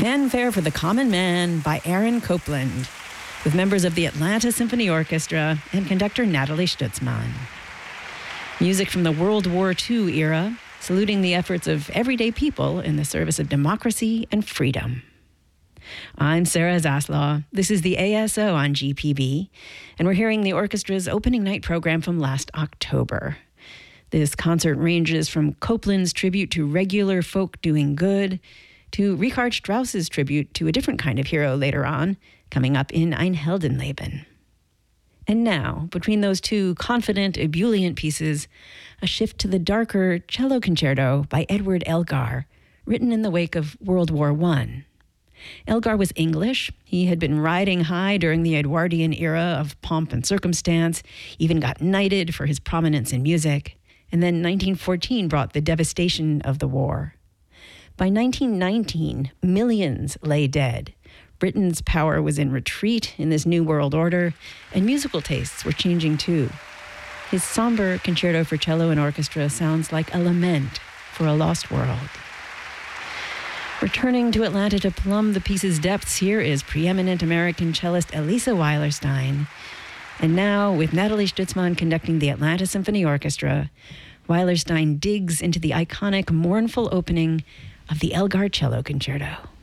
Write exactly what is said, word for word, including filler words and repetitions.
Fanfare for the Common Man by Aaron Copland, with members of the Atlanta Symphony Orchestra and conductor Natalie Stutzman. Music from the World War Two era, saluting the efforts of everyday people in the service of democracy and freedom. I'm Sarah Zaslaw. This is the A S O on G P B, and we're hearing the orchestra's opening night program from last October. This concert ranges from Copland's tribute to regular folk doing good to Richard Strauss's tribute to a different kind of hero later on, coming up in Ein Heldenleben. And now, between those two confident, ebullient pieces, a shift to the darker cello concerto by Edward Elgar, written in the wake of World War One. Elgar was English. He had been riding high during the Edwardian era of pomp and circumstance, even got knighted for his prominence in music, and then nineteen fourteen brought the devastation of the war. By nineteen nineteen, millions lay dead. Britain's power was in retreat in this new world order, and musical tastes were changing too. His somber concerto for cello and orchestra sounds like a lament for a lost world. Returning to Atlanta to plumb the piece's depths, here is preeminent American cellist Elisa Weilerstein. And now, with Natalie Stutzman conducting the Atlanta Symphony Orchestra, Weilerstein digs into the iconic mournful opening of the Elgar Cello Concerto.